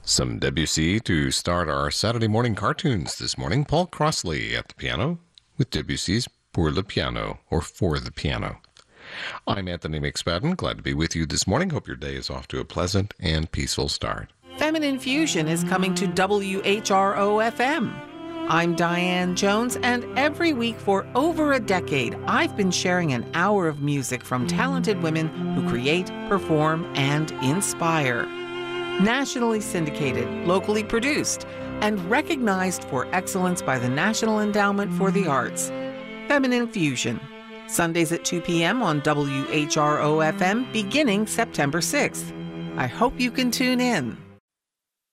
Some Debussy to start our Saturday morning cartoons this morning. Paul Crossley at the piano with Debussy's Pour le Piano, or For the Piano. I'm Anthony McSpadden, glad to be with you this morning. Hope your day is off to a pleasant and peaceful start. Feminine Fusion is coming to WHRO-FM. I'm Diane Jones, and every week for over a decade, I've been sharing an hour of music from talented women who create, perform, and inspire. Nationally syndicated, locally produced, and recognized for excellence by the National Endowment for the Arts. Feminine Fusion, Sundays at 2 p.m. on WHRO-FM beginning September 6th. I hope you can tune in.